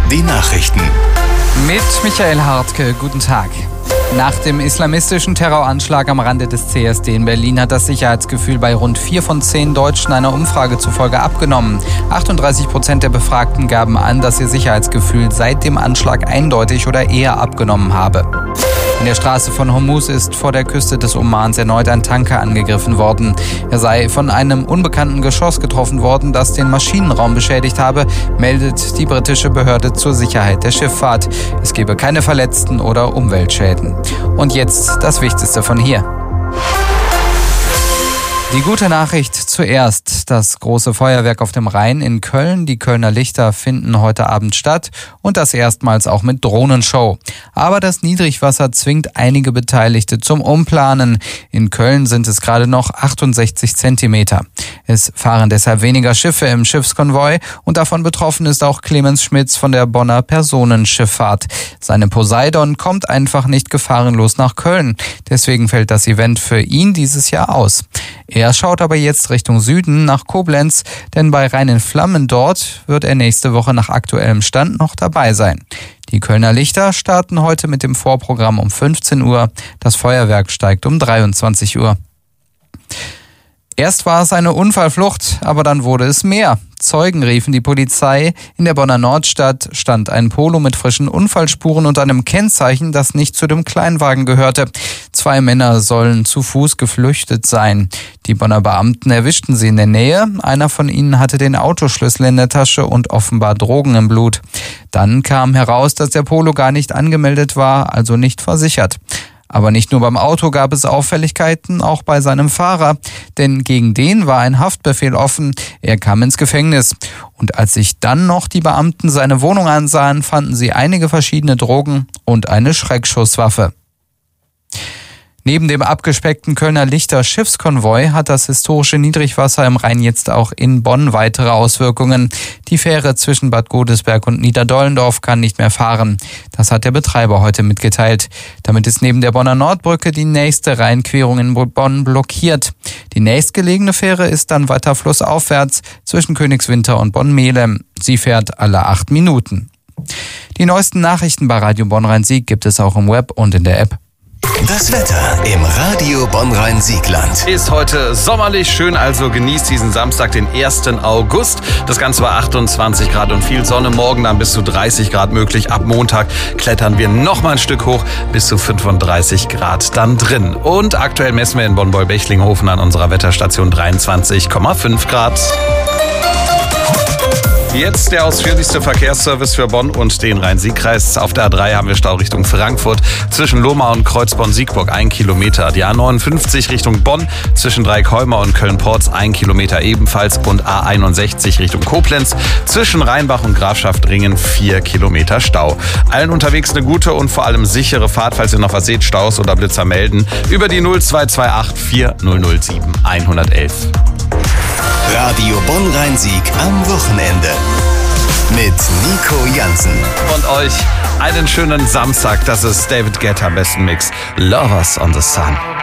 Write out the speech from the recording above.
die Nachrichten. Mit Michael Hartke, guten Tag. Nach dem islamistischen Terroranschlag am Rande des CSD in Berlin hat das Sicherheitsgefühl bei rund 4 von 10 Deutschen einer Umfrage zufolge abgenommen. 38% der Befragten gaben an, dass ihr Sicherheitsgefühl seit dem Anschlag eindeutig oder eher abgenommen habe. In der Straße von Hormuz ist vor der Küste des Omans erneut ein Tanker angegriffen worden. Er sei von einem unbekannten Geschoss getroffen worden, das den Maschinenraum beschädigt habe, meldet die britische Behörde zur Sicherheit der Schifffahrt. Es gebe keine Verletzten oder Umweltschäden. Und jetzt das Wichtigste von hier. Die gute Nachricht zuerst. Das große Feuerwerk auf dem Rhein in Köln, die Kölner Lichter, finden heute Abend statt und das erstmals auch mit Drohnenshow. Aber das Niedrigwasser zwingt einige Beteiligte zum Umplanen. In Köln sind es gerade noch 68 Zentimeter. Es fahren deshalb weniger Schiffe im Schiffskonvoi und davon betroffen ist auch Clemens Schmitz von der Bonner Personenschifffahrt. Seine Poseidon kommt einfach nicht gefahrenlos nach Köln. Deswegen fällt das Event für ihn dieses Jahr aus. Er schaut aber jetzt Richtung Süden nach Koblenz, denn bei Rhein in Flammen dort wird er nächste Woche nach aktuellem Stand noch dabei sein. Die Kölner Lichter starten heute mit dem Vorprogramm um 15 Uhr. Das Feuerwerk steigt um 23 Uhr. Erst war es eine Unfallflucht, aber dann wurde es mehr. Zeugen riefen die Polizei. In der Bonner Nordstadt stand ein Polo mit frischen Unfallspuren und einem Kennzeichen, das nicht zu dem Kleinwagen gehörte. 2 Männer sollen zu Fuß geflüchtet sein. Die Bonner Beamten erwischten sie in der Nähe. Einer von ihnen hatte den Autoschlüssel in der Tasche und offenbar Drogen im Blut. Dann kam heraus, dass der Polo gar nicht angemeldet war, also nicht versichert. Aber nicht nur beim Auto gab es Auffälligkeiten, auch bei seinem Fahrer. Denn gegen den war ein Haftbefehl offen. Er kam ins Gefängnis. Und als sich dann noch die Beamten seine Wohnung ansahen, fanden sie einige verschiedene Drogen und eine Schreckschusswaffe. Neben dem abgespeckten Kölner Lichter Schiffskonvoi hat das historische Niedrigwasser im Rhein jetzt auch in Bonn weitere Auswirkungen. Die Fähre zwischen Bad Godesberg und Niederdollendorf kann nicht mehr fahren. Das hat der Betreiber heute mitgeteilt. Damit ist neben der Bonner Nordbrücke die nächste Rheinquerung in Bonn blockiert. Die nächstgelegene Fähre ist dann weiter flussaufwärts zwischen Königswinter und Bonn-Melem. Sie fährt alle 8 Minuten. Die neuesten Nachrichten bei Radio Bonn-Rhein-Sieg gibt es auch im Web und in der App. Das Wetter im Radio Bonn-Rhein-Siegland. Ist heute sommerlich schön, also genießt diesen Samstag, den 1. August. Das Ganze war 28 Grad und viel Sonne. Morgen dann bis zu 30 Grad möglich. Ab Montag klettern wir noch mal ein Stück hoch, bis zu 35 Grad dann drin. Und aktuell messen wir in Bonn-Beul-Bechlinghofen an unserer Wetterstation 23,5 Grad. Jetzt der ausführlichste Verkehrsservice für Bonn und den Rhein-Sieg-Kreis. Auf der A3 haben wir Stau Richtung Frankfurt zwischen Lohmar und Kreuzborn-Siegburg 1 Kilometer. Die A59 Richtung Bonn zwischen Dreieckholmer und Köln-Porz 1 Kilometer ebenfalls. Und A61 Richtung Koblenz zwischen Rheinbach und Grafschaft-Ringen 4 Kilometer Stau. Allen unterwegs eine gute und vor allem sichere Fahrt, falls ihr noch was seht, Staus oder Blitzer melden. Über die 0228 4007 111. Radio Bonn-Rhein-Sieg am Wochenende mit Nico Jansen. Und euch einen schönen Samstag. Das ist David Guetta, besten Mix. Lovers on the Sun.